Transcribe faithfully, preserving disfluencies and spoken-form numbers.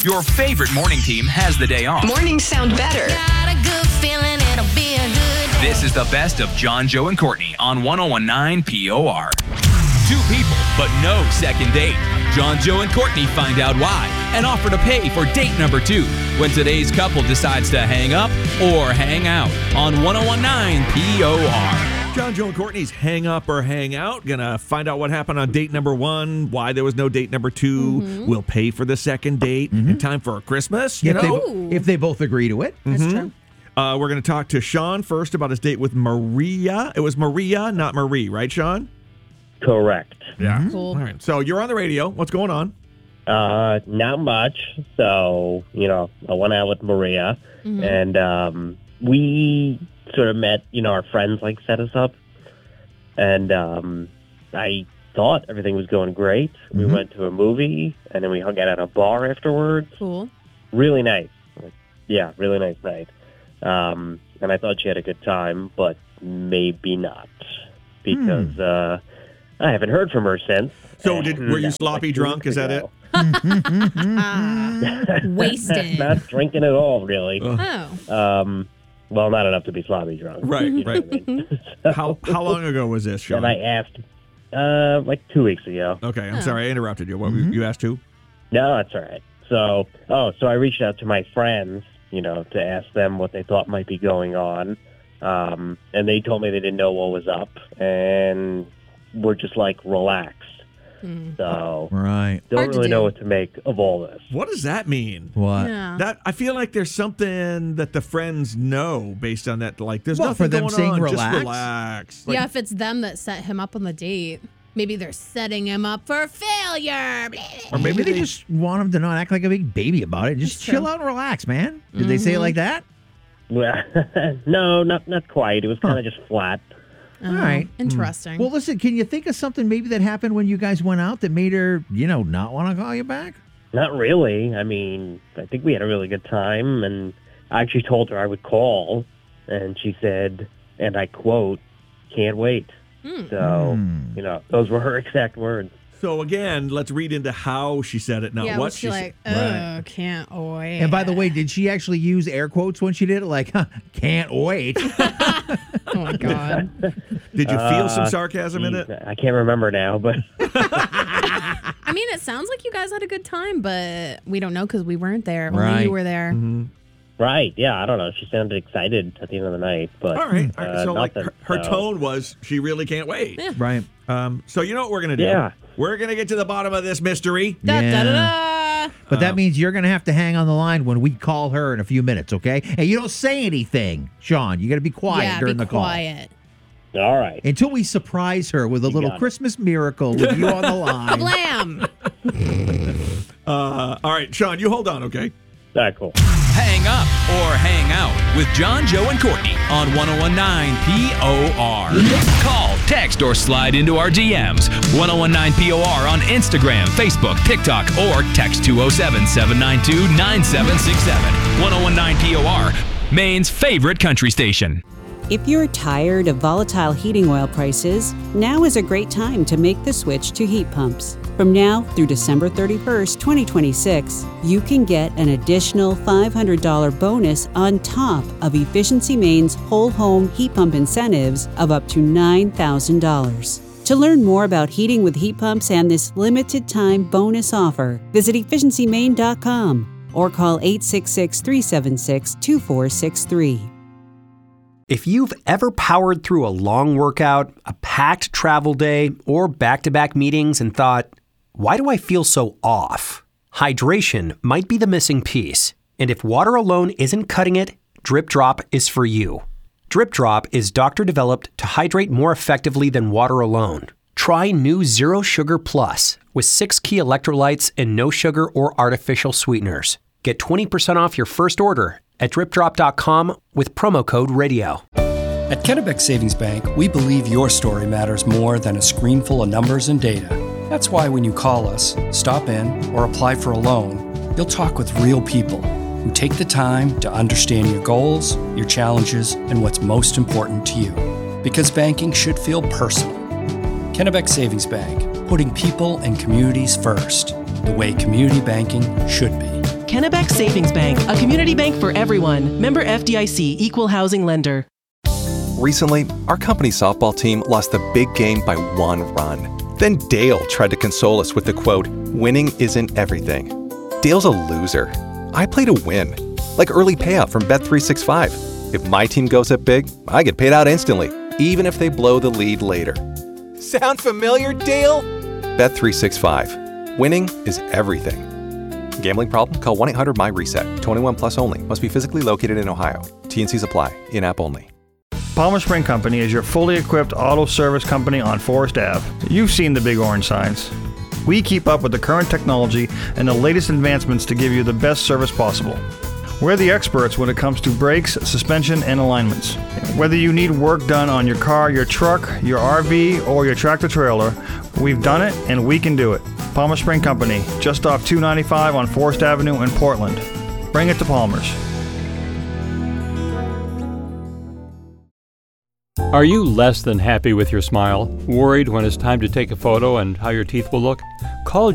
Your favorite morning team has the day off. Mornings sound better. Got a good feeling it'll be a good day. This is the best of John, Joe, and Courtney on one oh one point nine P O R. Two people, but no second date. John, Joe, and Courtney find out why and offer to pay for date number two when today's couple decides to hang up or hang out on one oh one point nine P O R. John, Joe, and Courtney's Hang Up or Hang Out. Gonna find out what happened on date number one, why there was no date number two. Mm-hmm. We'll pay for the second date Mm-hmm. in time for Christmas, you if, know? they, if they both agree to it. Mm-hmm. That's true. Uh, we're going to talk to Sean first about his date with Maria. It was Maria, not Marie, right, Sean? Correct. Yeah. Cool. All right. So you're on the radio. What's going on? Uh, not much. So, you know, I went out with Maria, Mm-hmm. and um, we sort of met, you know, our friends, like, set us up. And um, I thought everything was going great. We Mhm. went to a movie, and then we hung out at a bar afterwards. Cool. Really nice. Like, yeah, really nice night. Um, and I thought she had a good time, but maybe not. Because Hmm. uh, I haven't heard from her since. So did And were you that was sloppy like two drunk? weeks Is that ago. Wasted. Not drinking at all, really. Oh. Um, well, not enough to be sloppy drunk. Right, You know right. what I mean? How how long ago was this, Sean? And I asked, uh, like two weeks ago. Okay, I'm Oh. sorry I interrupted you. What Mhm. you asked who? No, that's all right. So, oh, so I reached out to my friends, you know, to ask them what they thought might be going on. Um, and they told me they didn't know what was up, and we're just like relaxed. Mm. So, Right. don't Hard to really do. know what to make of all this. What does that mean? What? Yeah. That I feel like there's something that the friends know based on that. Like there's Well, nothing for them going saying on. relax? Just relax. Like, yeah, if it's them that set him up on the date, maybe they're setting him up for failure. Or Maybe maybe they they- just want him to not act like a big baby about it. Just That's chill true. out and relax, man. Did they say it like that? Well, no, not not quite. It was kind of just flat. Oh, All right. Interesting. Well, listen, can you think of something maybe that happened when you guys went out that made her, you know, not want to call you back? Not really. I mean, I think we had a really good time, and I actually told her I would call, and she said, and I quote, "Can't wait." Hmm. So, Hmm. you know, those were her exact words. So again, let's read into how she said it, not yeah, what was she she said. like, oh, Right. can't wait. And by the way, did she actually use air quotes when she did it? Like, huh, can't wait. oh my God. Did you feel some Uh, sarcasm in it? Geez, I can't remember now, but I mean, it sounds like you guys had a good time, but we don't know because we weren't there. Only Right. you were there. Mm-hmm. right, yeah, I don't know. She sounded excited at the end of the night, but All right. All right. uh, So like nothing, her, her so- tone was she really can't wait. Yeah. Right. Um, so you know what we're gonna do? Yeah. We're gonna get to the bottom of this mystery. Da, Yeah. da, da, da. But Um, that means you're going to have to hang on the line when we call her in a few minutes, okay? And you don't say anything, Sean. You got to be quiet yeah, during be the call. quiet. All right. Until we surprise her with a little got it. Christmas miracle with you on the line. Blam. Uh, all right, Sean, you hold on, okay? All right, cool. Hang up or hang out with John, Joe, and Courtney on one oh one point nine P O R. Call, text, or slide into our D Ms. one oh one nine P O R on Instagram, Facebook, TikTok, or text two oh seven, seven nine two, nine seven six seven. one oh one nine P O R, Maine's favorite country station. If you're tired of volatile heating oil prices, now is a great time to make the switch to heat pumps. From now through December thirty-first, twenty twenty-six, you can get an additional five hundred dollars bonus on top of Efficiency Maine's whole home heat pump incentives of up to nine thousand dollars. To learn more about heating with heat pumps and this limited time bonus offer, visit efficiency maine dot com or call eight six six, three seven six, two four six three. If you've ever powered through a long workout, a packed travel day, or back-to-back meetings and thought, why do I feel so off? Hydration might be the missing piece. And if water alone isn't cutting it, Drip Drop is for you. Drip Drop is doctor-developed to hydrate more effectively than water alone. Try new Zero Sugar Plus with six key electrolytes and no sugar or artificial sweeteners. Get twenty percent off your first order at drip drop dot com with promo code radio. At Kennebec Savings Bank, we believe your story matters more than a screen full of numbers and data. That's why when you call us, stop in, or apply for a loan, you'll talk with real people who take the time to understand your goals, your challenges, and what's most important to you. Because banking should feel personal. Kennebec Savings Bank, putting people and communities first, the way community banking should be. Kennebec Savings Bank, a community bank for everyone. Member F D I C, Equal Housing Lender. Recently, our company softball team lost the big game by one run. Then Dale tried to console us with the quote, "Winning isn't everything." Dale's a loser. I play to win, like early payout from Bet three sixty-five. If my team goes up big, I get paid out instantly, even if they blow the lead later. Sound familiar, Dale? Bet three sixty-five. Winning is everything. Gambling problem? Call one eight hundred M Y reset. twenty-one plus only. Must be physically located in Ohio. T and Cs apply. In-app only. Palmer Spring Company is your fully equipped auto service company on Forest Avenue. You've seen the big orange signs. We keep up with the current technology and the latest advancements to give you the best service possible. We're the experts when it comes to brakes, suspension, and alignments. Whether you need work done on your car, your truck, your R V, or your tractor trailer, we've done it and we can do it. Palmer Spring Company, just off two ninety-five on Forest Avenue in Portland. Bring it to Palmer's. Are you less than happy with your smile? Worried when it's time to take a photo and how your teeth will look? Call